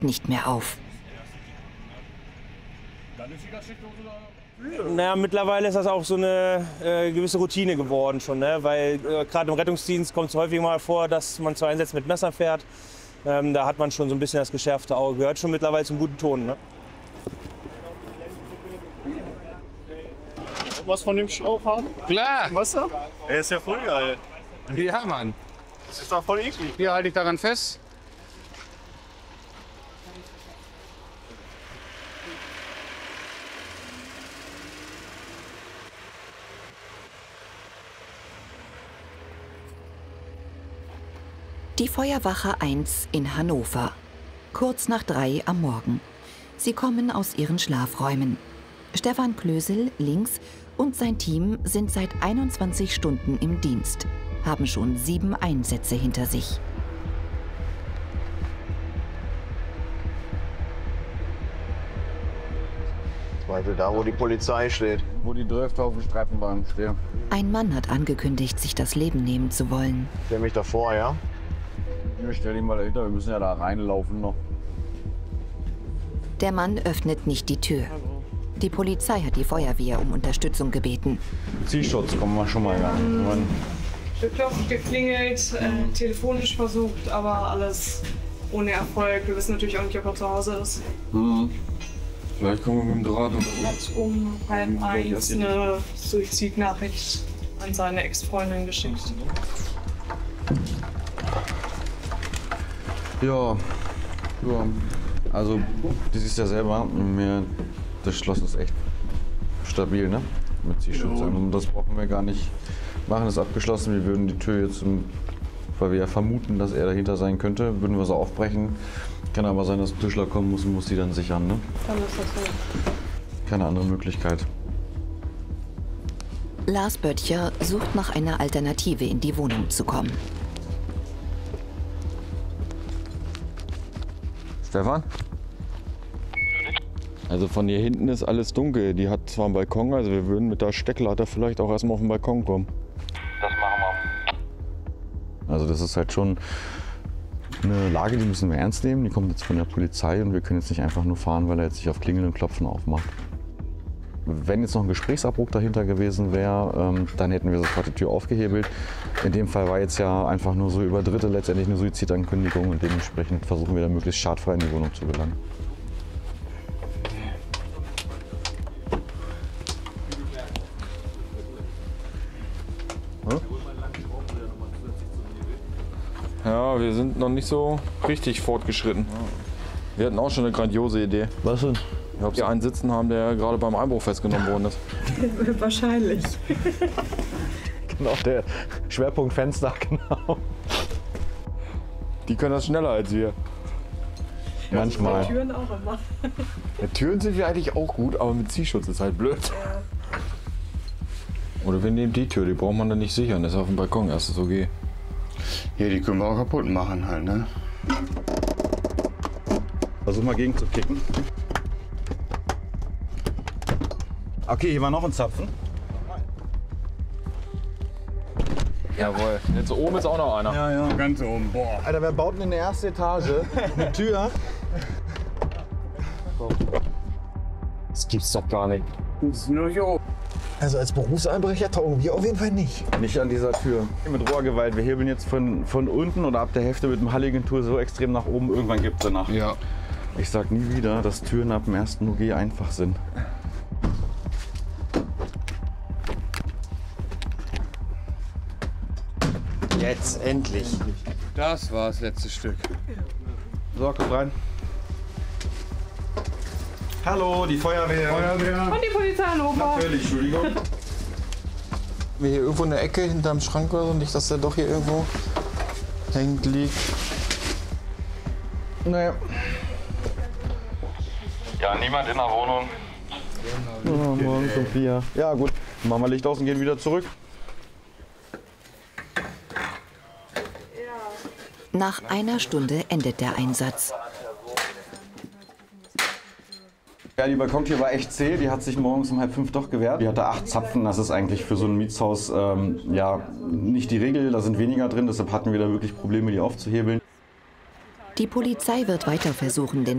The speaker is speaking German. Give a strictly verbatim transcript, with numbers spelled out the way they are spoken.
nicht mehr auf. Naja, mittlerweile ist das auch so eine äh, gewisse Routine geworden schon, ne? Weil äh, gerade im Rettungsdienst kommt es häufig mal vor, dass man zu Einsätzen mit Messer fährt. Ähm, da hat man schon so ein bisschen das geschärfte Auge. Gehört schon mittlerweile zum guten Ton, ne? Was von dem Schlauch haben? Klar! Wasser? Er ist ja voll geil. Ja, Mann. Das ist doch voll eklig. Hier halte ich daran fest. Die Feuerwache eins in Hannover. Kurz nach drei am Morgen. Sie kommen aus ihren Schlafräumen. Stefan Klösel links und sein Team sind seit einundzwanzig Stunden im Dienst, haben schon sieben Einsätze hinter sich. Zweifel da, wo die Polizei steht. Wo die Drifter auf dem Streifenwagen stehen. Ein Mann hat angekündigt, sich das Leben nehmen zu wollen. Stell mich davor, ja? Ja, stell dich mal dahinter, wir müssen ja da reinlaufen noch. Der Mann öffnet nicht die Tür. Die Polizei hat die Feuerwehr um Unterstützung gebeten. Zielschutz kommen wir schon mal ran. Geklopft, geklingelt, äh, telefonisch versucht, aber alles ohne Erfolg. Wir wissen natürlich auch nicht, ob er zu Hause ist. Hm. Vielleicht kommen wir mit dem Draht. Hat um halb eins eine Suizidnachricht an seine Ex-Freundin geschickt. Ja, ja. Also, du siehst ja selber, mir, das Schloss ist echt stabil, ne? Mit Zielschutz. Und das brauchen wir gar nicht machen, ist abgeschlossen. Wir würden die Tür jetzt, weil wir ja vermuten, dass er dahinter sein könnte, würden wir sie aufbrechen. Kann aber sein, dass ein Tischler kommen muss und muss sie dann sichern, ne? Dann ist das so. Keine andere Möglichkeit. Lars Böttcher sucht nach einer Alternative, in die Wohnung zu kommen. Stefan? Also von hier hinten ist alles dunkel. Die hat zwar einen Balkon, also wir würden mit der Stecklader vielleicht auch erstmal auf den Balkon kommen. Das machen wir. Also das ist halt schon eine Lage, die müssen wir ernst nehmen. Die kommt jetzt von der Polizei und wir können jetzt nicht einfach nur fahren, weil er jetzt sich auf Klingeln und Klopfen aufmacht. Wenn jetzt noch ein Gesprächsabbruch dahinter gewesen wäre, ähm, dann hätten wir sofort die Tür aufgehebelt. In dem Fall war jetzt ja einfach nur so über Dritte letztendlich eine Suizidankündigung und dementsprechend versuchen wir da möglichst schadfrei in die Wohnung zu gelangen. Ja, wir sind noch nicht so richtig fortgeschritten. Wir hatten auch schon eine grandiose Idee. Was denn? Ob Sie einen sitzen haben, der gerade beim Einbruch festgenommen worden ist. Wahrscheinlich. Genau, der Schwerpunkt Fenster, genau. Die können das schneller als wir. Manchmal. Die Türen auch immer. Ja, Türen sind wir eigentlich auch gut, aber mit Zielschutz ist halt blöd. Ja. Oder wir nehmen die Tür, die braucht man dann nicht sichern. Das ist auf dem Balkon, erst ist okay. Ja, die können wir auch kaputt machen halt, ne? Versuch mal gegen zu kicken. Okay, hier war noch ein Zapfen. Jawohl. Jetzt oben ist auch noch einer. Ja, ja. Ganz oben, boah. Alter, wer baut denn in der ersten Etage eine Tür? Das gibt's doch gar nicht. Das ist nur hier oben. Also als Berufseinbrecher taugen wir auf jeden Fall nicht. Nicht an dieser Tür. Mit roher Gewalt. Wir hebeln jetzt von, von unten oder ab der Hälfte mit dem Halligen-Tool so extrem nach oben. Irgendwann gibt es danach. Ja. Ich sag nie wieder, dass Türen ab dem ersten O G einfach sind. Jetzt endlich. Das war das letzte Stück. So, kommt rein. Hallo, die Feuerwehr. Feuerwehr. Und die Polizei Hannover. Natürlich, Entschuldigung. Wir hier irgendwo in der Ecke hinterm Schrank oder so, nicht, dass der doch hier irgendwo hängt liegt. Naja. Ja, niemand in der Wohnung. Oh, morgens um vier. Ja gut, machen wir Licht aus und gehen wieder zurück. Nach einer Stunde endet der Einsatz. Ja, die Balkontür war echt zäh. Die hat sich morgens um halb fünf doch gewehrt. Die hatte acht Zapfen. Das ist eigentlich für so ein Mietshaus ähm, ja, nicht die Regel. Da sind weniger drin. Deshalb hatten wir da wirklich Probleme, die aufzuhebeln. Die Polizei wird weiter versuchen, den